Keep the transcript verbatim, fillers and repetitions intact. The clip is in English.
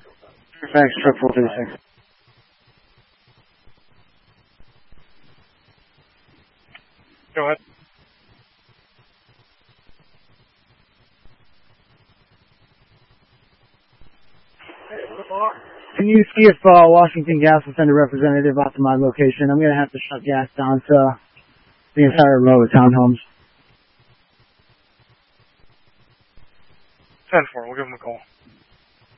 Fairfax, truck four thirty-six. Go ahead. Can you see if uh, Washington Gas will send a representative out to my location? I'm going to have to shut gas down to the entire row of townhomes. ten four, we'll give them a call.